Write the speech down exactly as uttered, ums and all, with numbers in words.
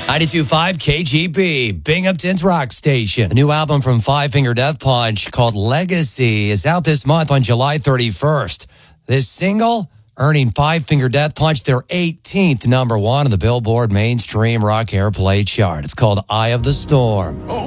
ninety-two point five K G B, Binghamton's rock station. A new album from Five Finger Death Punch called Legacy is out this month on July thirty-first. This single earning Five Finger Death Punch their eighteenth number one on the Billboard Mainstream Rock Airplay chart. It's called Eye of the Storm.